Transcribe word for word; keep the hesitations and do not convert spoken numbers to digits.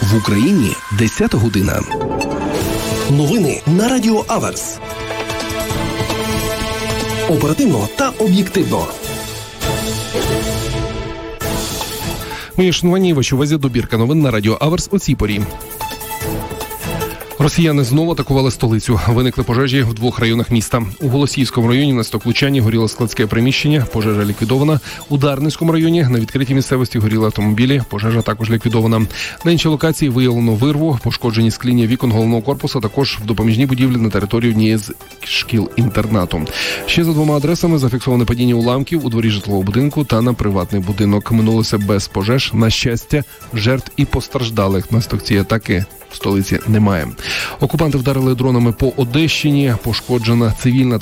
В Україні десята година. Новини на Радіо Аверс. Оперативно та об'єктивно. Мої шановані, вашій увазі добірка новин на Радіо Аверс о цій порі. Росіяни знову атакували столицю. Виникли пожежі в двох районах міста. У Голосіївському районі на Стоклучані горіло складське приміщення, пожежа ліквідована. У Дарницькому районі на відкритій місцевості горіли автомобілі, пожежа також ліквідована. На іншій локації виявлено вирву, пошкоджені скління вікон головного корпусу, також в допоміжній будівлі на території однієї з шкіл-інтернату. Ще за двома адресами зафіксоване падіння уламків у дворі житлового будинку та на приватний будинок. Минулося без пожеж. На щастя, жертв і постраждалих внаслідок цієї атаки в столиці немає. Окупанти вдарили дронами по Одещині, пошкоджена цивільна